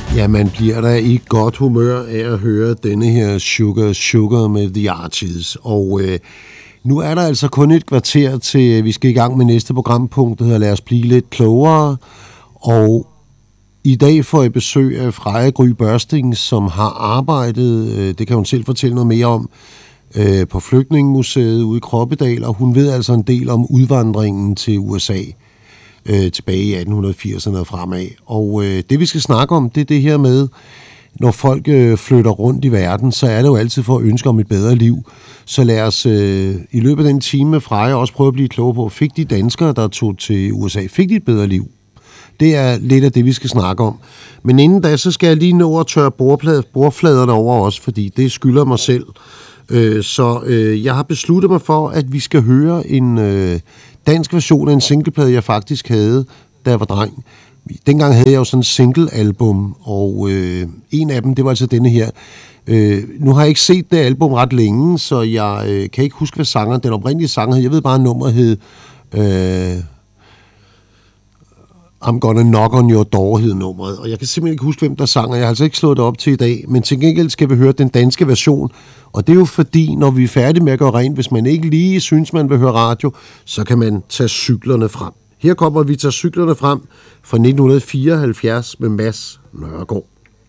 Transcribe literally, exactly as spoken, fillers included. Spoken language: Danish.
Ja, man bliver da i godt humør af at høre denne her Sugar Sugar med The Archies. Og øh, nu er der altså kun et kvarter til, vi skal i gang med næste programpunkt, der hedder Lad os blive lidt klogere. Og i dag får jeg besøg af Freja Gry Børsting, som har arbejdet, øh, det kan hun selv fortælle noget mere om, øh, på Flygtningemuseet ude i Kroppedal, og hun ved altså en del om udvandringen til U S A. Øh, tilbage i atten firserne og fremad. Og øh, det vi skal snakke om, det er det her med, når folk øh, flytter rundt i verden, så er det jo altid for at ønske om et bedre liv. Så lad os øh, i løbet af den time med Freja også prøve at blive kloge på, fik de danskere, der tog til U S A, fik de et bedre liv? Det er lidt af det, vi skal snakke om. Men inden da, så skal jeg lige nå at tørre bordplade, bordfladerne over også, fordi det skylder mig selv. Øh, så øh, jeg har besluttet mig for, at vi skal høre en øh, dansk version af en singleplade, jeg faktisk havde, da jeg var dreng. Dengang havde jeg jo sådan en single-album, og øh, en af dem, det var altså denne her. Øh, nu har jeg ikke set det album ret længe, så jeg øh, kan ikke huske, hvad sangeren, den oprindelige sanger hed. Jeg ved bare, at nummeret hed øh, I'm Gonna Knock on Your Door, hed nummeret. Og jeg kan simpelthen ikke huske, hvem der sang, og jeg har altså ikke slået det op til i dag. Men til gengæld skal vi høre den danske version. Og det er jo fordi, når vi er færdige med at gøre rent, hvis man ikke lige synes, man vil høre radio, så kan man tage cyklerne frem. Her kommer vi tager cyklerne frem fra nitten fireoghalvfjerds med Mads Nørgaard.